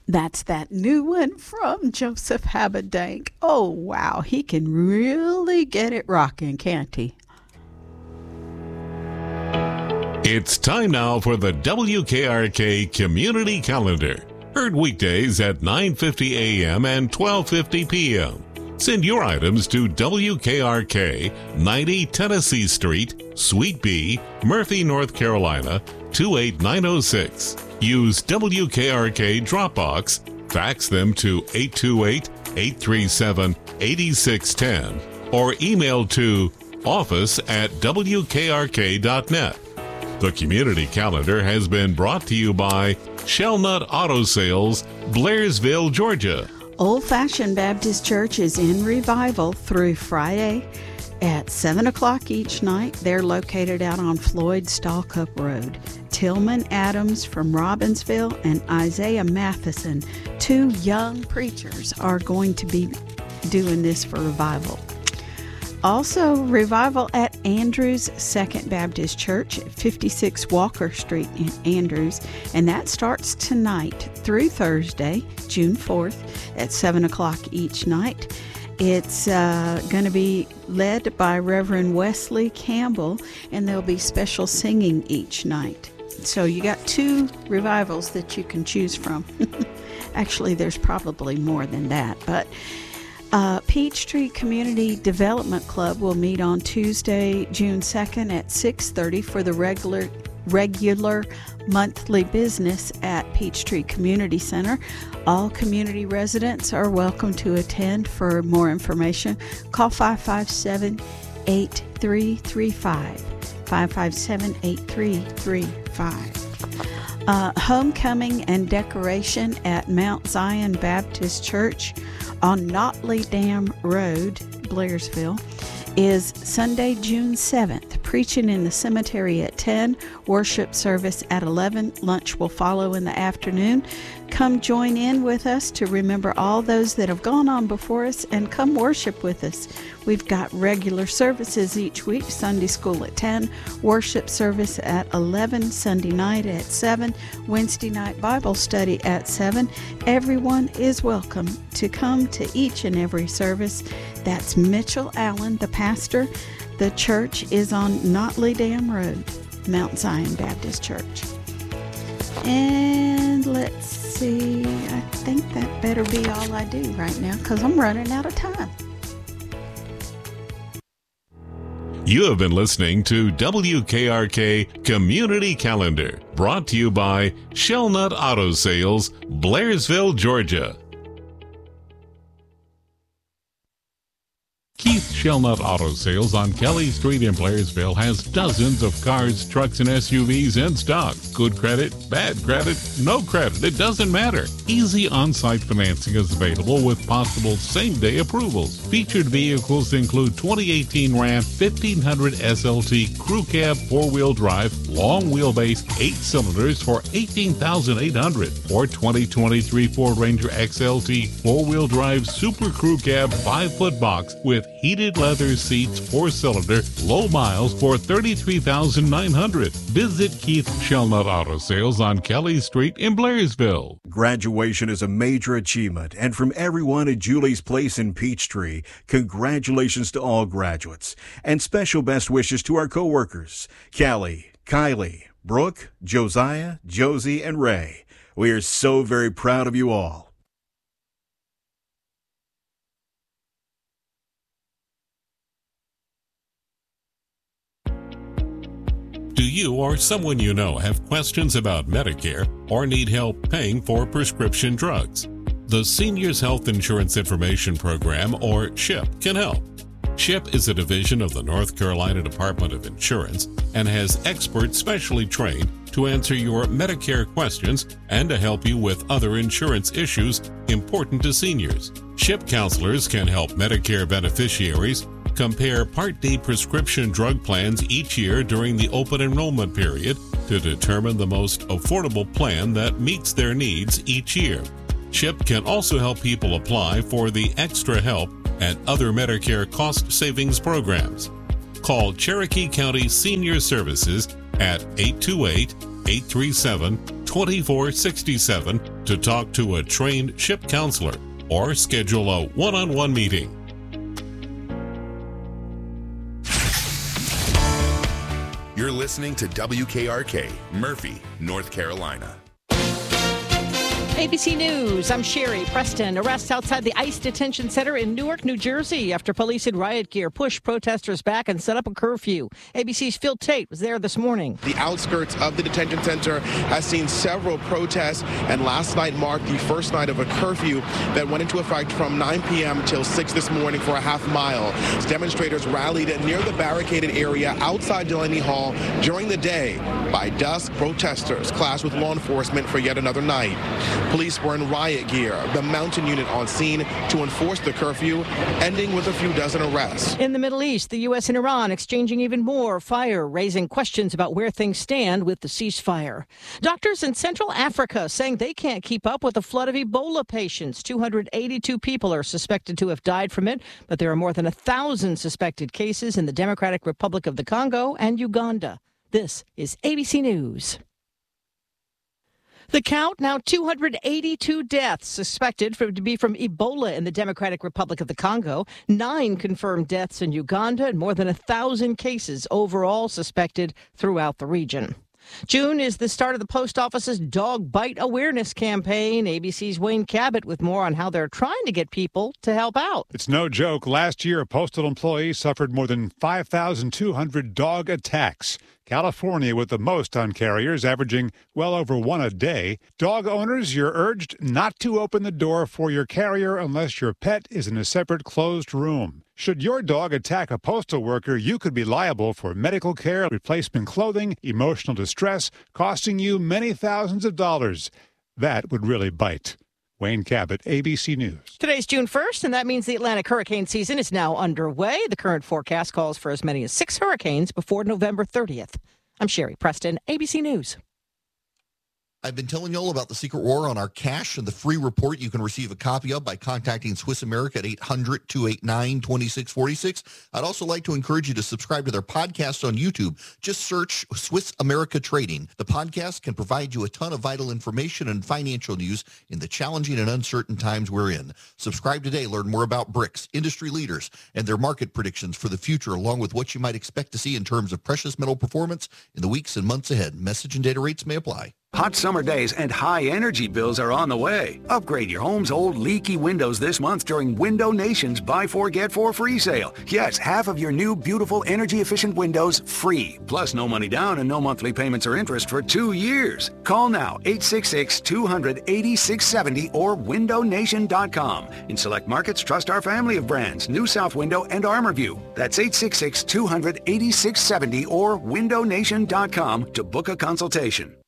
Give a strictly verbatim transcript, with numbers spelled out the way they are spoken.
That's that new one from Joseph Habedank. Oh, wow. He can really get it rocking, can't he? It's time now for the W K R K Community Calendar. Heard weekdays at nine fifty a.m. and twelve fifty p.m. Send your items to W K R K, ninety Tennessee Street, Suite B, Murphy, North Carolina, two eight nine oh six. Use W K R K Dropbox, fax them to eight two eight, eight three seven, eight six one zero, or email to office at w k r k dot net. The Community Calendar has been brought to you by Shellnut Auto Sales, Blairsville, Georgia. Old Fashioned Baptist Church is in revival through Friday at seven o'clock each night. They're located out on Floyd Stallcup Road. Tillman Adams from Robbinsville and Isaiah Matheson, two young preachers, are going to be doing this for revival. Also, revival at Andrews Second Baptist Church at fifty-six Walker Street in Andrews, and that starts tonight through Thursday, June fourth, at seven o'clock each night. It's uh, going to be led by Reverend Wesley Campbell, and there'll be special singing each night. So you got two revivals that you can choose from. Actually, there's probably more than that, but Uh, Peachtree Community Development Club will meet on Tuesday, June second at six thirty for the regular regular monthly business at Peachtree Community Center. All community residents are welcome to attend. For more information, call five five seven, eight three three five, five five seven, eight three three five. Uh, homecoming and decoration at Mount Zion Baptist Church on Notley Dam Road, Blairsville, is Sunday, June seventh. Preaching in the cemetery at ten, worship service at eleven, lunch will follow in the afternoon. Come join in with us to remember all those that have gone on before us and come worship with us. We've got regular services each week, Sunday school at ten, worship service at eleven, Sunday night at seven, Wednesday night Bible study at seven. Everyone is welcome to come to each and every service. That's Mitchell Allen, the pastor. The church is on Notley Dam Road, Mount Zion Baptist Church. And let's see, I think that better be all I do right now because I'm running out of time. You have been listening to W K R K Community Calendar, brought to you by Shellnut Auto Sales, Blairsville, Georgia. Keith Shellnut Auto Sales on Kelly Street in Blairsville has dozens of cars, trucks, and S U Vs in stock. Good credit, bad credit, no credit, it doesn't matter. Easy on-site financing is available with possible same-day approvals. Featured vehicles include twenty eighteen Ram fifteen hundred S L T Crew Cab four-wheel drive, long wheelbase, eight cylinders for eighteen thousand eight hundred dollars, or twenty twenty-three Ford Ranger X L T four-wheel drive Super Crew Cab five-foot box with heated leather seats, four-cylinder, low miles for thirty-three thousand nine hundred dollars. Visit Keith Shellnut Auto Sales on Kelly Street in Blairsville. Graduation is a major achievement, and from everyone at Julie's Place in Peachtree, congratulations to all graduates, and special best wishes to our coworkers, Callie, Kylie, Brooke, Josiah, Josie, and Ray. We are so very proud of you all. Do you or someone you know have questions about Medicare or need help paying for prescription drugs? The Seniors Health Insurance Information Program, or SHIP, can help. SHIP is a division of the North Carolina Department of Insurance and has experts specially trained to answer your Medicare questions and to help you with other insurance issues important to seniors. SHIP counselors can help Medicare beneficiaries compare Part D prescription drug plans each year during the open enrollment period to determine the most affordable plan that meets their needs each year. SHIP can also help people apply for the extra help and other Medicare cost savings programs. Call Cherokee County Senior Services at eight two eight, eight three seven, two twenty-four sixty-seven to talk to a trained ship counselor or schedule a one-on-one meeting. You're listening to W K R K, Murphy, North Carolina. A B C News, I'm Sherry Preston. Arrests outside the ICE detention center in Newark, New Jersey after police in riot gear pushed protesters back and set up a curfew. A B C's Phil Tate was there this morning. The outskirts of the detention center has seen several protests, and last night marked the first night of a curfew that went into effect from nine p.m. till six this morning for a half mile. Demonstrators rallied near the barricaded area outside Delaney Hall during the day. By dusk, protesters clashed with law enforcement for yet another night. Police were in riot gear, the mountain unit on scene to enforce the curfew, ending with a few dozen arrests. In the Middle East, the U S and Iran exchanging even more fire, raising questions about where things stand with the ceasefire. Doctors in Central Africa saying they can't keep up with the flood of Ebola patients. two hundred eighty-two people are suspected to have died from it, but there are more than a thousand suspected cases in the Democratic Republic of the Congo and Uganda. This is A B C News. The count, now two hundred eighty-two deaths suspected for, to be from Ebola in the Democratic Republic of the Congo, nine confirmed deaths in Uganda, and more than a thousand cases overall suspected throughout the region. June is the start of the post office's dog bite awareness campaign. A B C's Wayne Cabot with more on how they're trying to get people to help out. It's no joke. Last year, a postal employee suffered more than five thousand two hundred dog attacks. California with the most on carriers, averaging well over one a day. Dog owners, you're urged not to open the door for your carrier unless your pet is in a separate closed room. Should your dog attack a postal worker, you could be liable for medical care, replacement clothing, emotional distress, costing you many thousands of dollars. That would really bite. Wayne Cabot, A B C News. Today's June first, and that means the Atlantic hurricane season is now underway. The current forecast calls for as many as six hurricanes before November thirtieth. I'm Sherry Preston, A B C News. I've been telling you all about the secret war on our cash and the free report you can receive a copy of by contacting Swiss America at eight hundred, two eight nine, two six four six. I'd also like to encourage you to subscribe to their podcast on YouTube. Just search Swiss America Trading. The podcast can provide you a ton of vital information and financial news in the challenging and uncertain times we're in. Subscribe today. Learn more about B R I C S, industry leaders, and their market predictions for the future, along with what you might expect to see in terms of precious metal performance in the weeks and months ahead. Message and data rates may apply. Hot summer days and high energy bills are on the way. Upgrade your home's old leaky windows this month during Window Nation's Buy Four, Get Four free sale. Yes, half of your new beautiful energy efficient windows free. Plus no money down and no monthly payments or interest for two years. Call now, eight six six, two hundred, eighty-six seventy or window nation dot com. In select markets, trust our family of brands, New South Window and ArmorView. That's eight six six, two hundred, eighty-six seventy or window nation dot com to book a consultation.